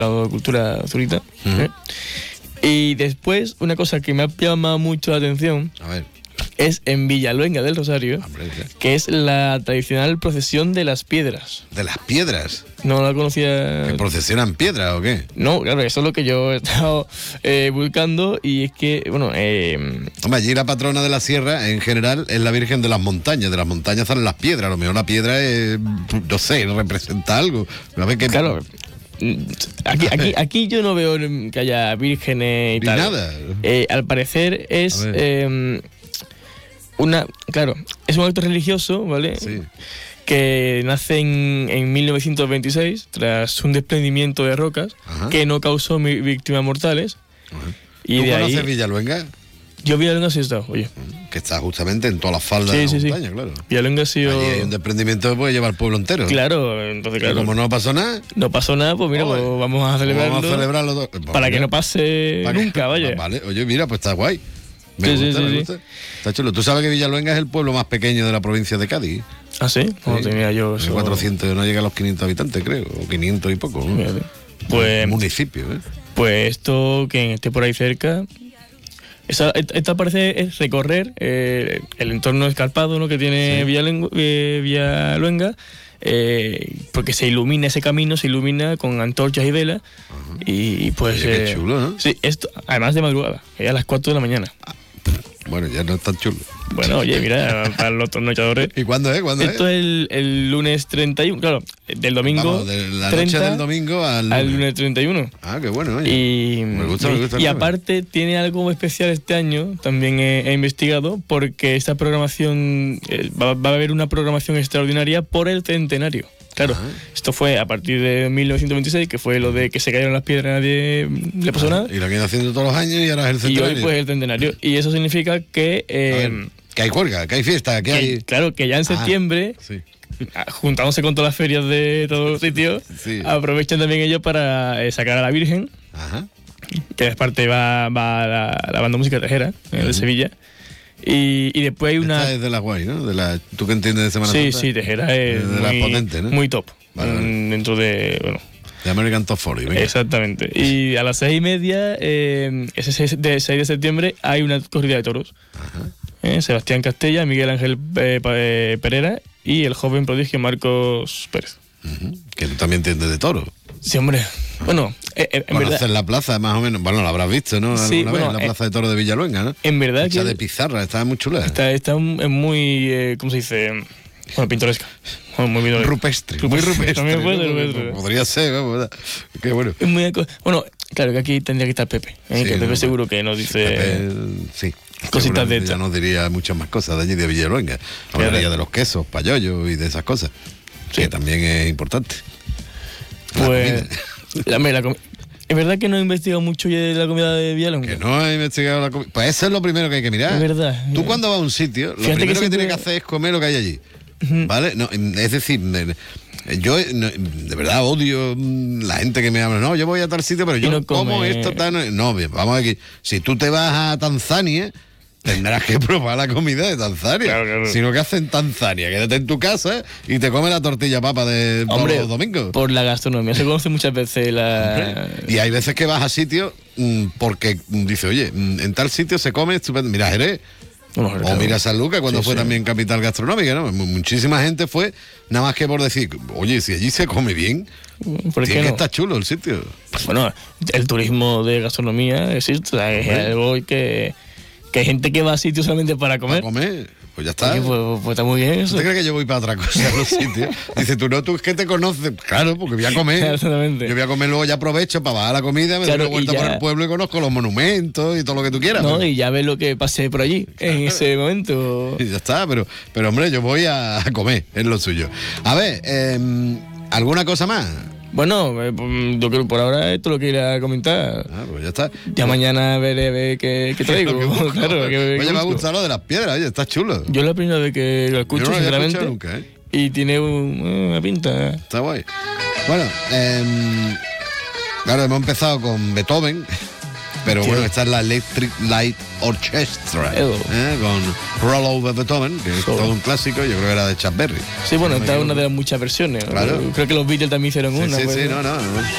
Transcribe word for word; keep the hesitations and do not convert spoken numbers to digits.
la cultura zurita. Uh-huh. ¿eh? Y después, una cosa que me ha llamado mucho la atención A ver. es en Villaluenga del Rosario, Hombre, ¿qué? que es la tradicional procesión de las piedras. ¿De las piedras? No la conocía. ¿Que procesionan piedras o qué? No, claro, eso es lo que yo he estado eh, buscando y es que, bueno, eh, Hombre, allí la patrona de la sierra, en general, es la Virgen de las Montañas. De las montañas salen las piedras. A lo mejor la piedra es, no sé, representa algo. A ver qué... claro, aquí, aquí, aquí yo no veo que haya vírgenes y Ni tal. nada. Eh, al parecer es A ver. eh, una, claro, es un acto religioso, ¿vale? Sí. Que nace en, en mil novecientos veintiséis tras un desprendimiento de rocas. Ajá. Que no causó mi- víctimas mortales. Ajá. Y ¿Tú de conoces ahí Villaluenga? yo Villaluenga sí he estado, oye. Que está justamente en todas las faldas Sí, de la sí, sí. montaña, claro. Villaluenga ha sido... Allí hay un desprendimiento que puede llevar el pueblo entero. Claro, entonces Pero claro, como no pasó nada, no pasó nada, pues mira, Oye, pues vamos a celebrarlo, vamos a celebrarlo todo. Pues para mira, que no pase para que- nunca, vaya. Vale, oye, mira, pues está guay. Me Sí, sí, gusta, sí, me sí. gusta. Está chulo. Tú sabes que Villaluenga es el pueblo más pequeño de la provincia de Cádiz. ¿Ah, sí? No Sí. tenía yo Tiene eso. cuatrocientos, no llega a los quinientos habitantes, creo. O quinientos y poco, ¿no? Fíjate. Pues, Un municipio, ¿eh? pues esto, quien esté por ahí cerca... Esa, esta parece es recorrer eh, el entorno escarpado, ¿no?, que tiene Sí. Villalengu- eh, Villaluenga, eh, porque se ilumina ese camino, se ilumina con antorchas y velas. Y, y pues... Oye, qué eh, chulo, ¿no? Sí, esto, además de madrugada, que ya a las cuatro de la mañana. Bueno, ya no es tan chulo. Bueno, oye, mira, para los trasnochadores. ¿Y cuándo es? ¿Cuándo Esto es? es el, el lunes treinta y uno, claro, del domingo Vamos, de la treinta noche del domingo al lunes. al lunes treinta y uno. Ah, qué bueno, oye. Y, Me gusta, me gusta el y nombre. aparte tiene algo especial este año, también he, he investigado, porque esta programación, eh, va, va a haber una programación extraordinaria por el centenario. Claro, Ah. esto fue a partir de mil novecientos veintiséis, que fue lo de que se cayeron las piedras, nadie le pasó nada. Y lo que han haciendo todos los años y ahora es el Y centenario. hoy pues el centenario. Y eso significa que... A eh, ver, que hay juerga, que hay fiesta, que, que- hay... claro, que ya en Ah, septiembre... Sí. juntándose con todas las ferias de todos los sitios, Sí. aprovechan también ellos para eh, sacar a la Virgen, Ajá. que aparte va, va la, la banda música Tejera, eh, de Sevilla. Y, y después hay una... Esta es de la guay, ¿no? De la... ¿Tú qué entiendes de Semana Sí, Santa? sí, Tejera es De la muy, potente, ¿no? muy top. Vale, vale. mm, Dentro de... Bueno, De American Top cuarenta, venga. exactamente. Y a las seis y media, eh, ese seis de, seis de septiembre, hay una corrida de toros. Ajá. Eh, Sebastián Castella, Miguel Ángel eh, Pa- eh, Pereira y el joven prodigio Marcos Pérez. Ujú. Que tú también entiendes de toro. Sí, hombre. Bueno, eh, eh, en verdad... Conoces la plaza, más o menos. Bueno, la habrás visto, ¿no? Sí, Alguna bueno, vez, la eh, plaza de toro de Villaluenga, ¿no? En verdad Hecha que de pizarra, estaba muy chula. está, está un- es muy, eh, ¿cómo se dice? Bueno, pintoresca. Bueno, muy pintoresca. Rupestre, muy Rupestre, rupestre. también puede ¿no? ser rupestre. Podría ser, vamos, ¿verdad? Qué bueno. Es muy aco- bueno, claro que aquí tendría que estar Pepe. ¿eh? Sí, que Pepe no, seguro que nos dice... Pepe, sí. cositas de Seguramente ya estas. nos diría muchas más cosas de allí de Villaluenga. Hablaría de los quesos, payollos y de esas cosas. Sí. Que también es importante. La Pues... comida. La, hombre, la comi- es verdad que no he investigado mucho de la comida de Villaluenga. Que no ha investigado la comida. Pues eso es lo primero que hay que mirar. Es verdad. Tú cuando vas a un sitio, lo Fíjate que primero que, siempre- tienes que hacer es comer lo que hay allí. ¿Vale? No, es decir, ne- yo no, de verdad odio mm, la gente que me habla. No, yo voy a tal sitio, pero Y yo no como come- esto tan. No, bien, vamos aquí. Si tú te vas a Tanzania, tendrás que probar la comida de Tanzania. Claro, claro. Si no, ¿qué haces en Tanzania? Quédate en tu casa y te comes la tortilla papa de todos Hombre, los domingos. por la gastronomía se conoce muchas veces la... Y hay veces que vas a sitios mm, porque mm, dice, oye, mm, en tal sitio se come estupendo. Mira, Jerez. Bueno, O claro. mira San Lucas cuando Sí, fue sí. también capital gastronómica, ¿no? Mu- Muchísima gente fue, nada más que por decir, oye, si allí se come bien, ¿Por tiene qué que no? estar chulo el sitio. Bueno, el turismo de gastronomía existe, o sea, es Hombre. algo que, que hay gente que va a sitios solamente para comer. Para comer, pues ya está. Oye, pues, pues está muy bien eso. ¿Usted cree que yo voy para otra cosa a los sitios? Dice, tú no, tú es que te conoces. Claro, porque voy a comer. Exactamente. Yo voy a comer, luego ya aprovecho para bajar la comida, me Claro, doy una vuelta y ya- por el pueblo y conozco los monumentos y todo lo que tú quieras. No, pero- y ya ves lo que pasé por allí en ese momento. Y ya está, pero, pero hombre, yo voy a, a comer, es lo suyo. A ver, em, ¿alguna cosa más? Bueno, eh, pues, yo creo que por ahora esto lo quería comentar. Ah, pues ya está. Ya mañana veré, veré qué, qué traigo. Lo que busco. Claro, qué- qué Oye, me ha busco. gustado lo de las piedras, oye, está chulo. Yo es la primera vez que lo escucho, Yo no lo había sinceramente. escuchado nunca, ¿eh? Y tiene un- una pinta. Está guay. Bueno, em, claro, hemos empezado con Beethoven, pero Tío. bueno, esta es la Electric Light Orchestra, Ew. ¿eh? Con Roll Over Beethoven, que es So. todo un clásico, yo creo que era de Chuck Berry. Sí, bueno, No me esta es una equivoco. de las muchas versiones. Claro. Creo que los Beatles también hicieron Sí, una. sí, pues. sí, no, no, no.